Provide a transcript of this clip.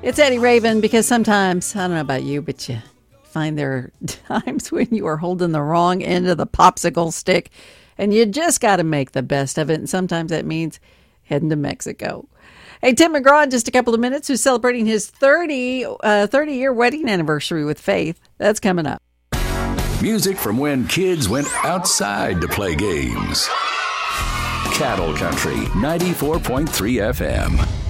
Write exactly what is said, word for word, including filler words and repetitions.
It's Eddie Raven, because sometimes, I don't know about you, but you find there are times when you are holding the wrong end of the popsicle stick and you just got to make the best of it. And sometimes that means heading to Mexico. Hey, Tim McGraw in just a couple of minutes, who's celebrating his thirty, uh, thirty-year wedding anniversary with Faith. That's coming up. Music from when kids went outside to play games. Cattle Country, ninety-four point three F M.